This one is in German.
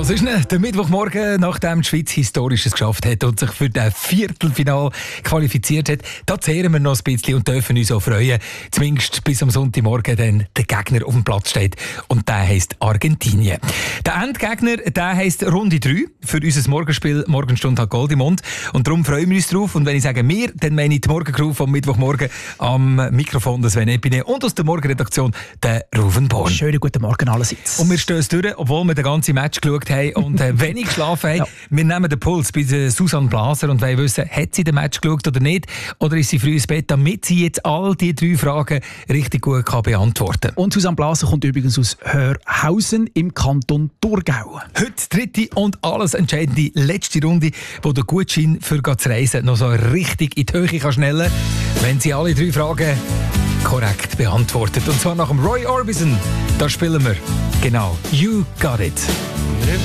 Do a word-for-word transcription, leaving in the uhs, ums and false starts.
Das ist ne, der Mittwochmorgen, nachdem die Schweiz Historisches geschafft hat und sich für das Viertelfinale qualifiziert hat. Da zehren wir noch ein bisschen und dürfen uns auch freuen. Zumindest bis am Sonntagmorgen dann der Gegner auf dem Platz steht. Und der heisst Argentinien. Der Endgegner, der heisst Runde drei für unser Morgenspiel «Morgenstunde hat Gold im Mund». Und darum freuen wir uns drauf. Und wenn ich sage «wir», dann meine ich die Morgencrew vom Mittwochmorgen am Mikrofon, das Sven Epine, und aus der Morgenredaktion der Ruven Born. Schönen guten Morgen allerseits. Und wir stehen es durch, obwohl wir den ganzen Match geschaut haben und äh, wenig geschlafen haben. Ja. Wir nehmen den Puls bei der Susanne Blaser und wollen wissen, hat sie den Match geschaut oder nicht? Oder ist sie früh ins Bett, damit sie jetzt all die drei Fragen richtig gut kann beantworten kann. Und Susanne Blaser kommt übrigens aus Hörhausen im Kanton Thurgau. Heute dritte und alles entscheidende letzte Runde, wo der Gutschein für zu reisen noch so richtig in die Höhe kann schnellen, wenn sie alle drei Fragen korrekt beantwortet. Und zwar nach dem Roy Orbison. Da spielen wir genau You Got It.